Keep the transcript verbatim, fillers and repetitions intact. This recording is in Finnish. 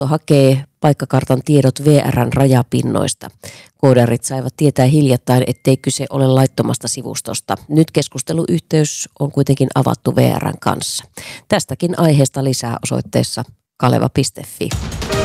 hakee paikkakartan tiedot V R:n rajapinnoista. Koodarit saivat tietää hiljattain, ettei kyse ole laittomasta sivustosta. Nyt keskusteluyhteys on kuitenkin avattu V R:n kanssa. Tästäkin aiheesta lisää osoitteessa kaleva piste fi.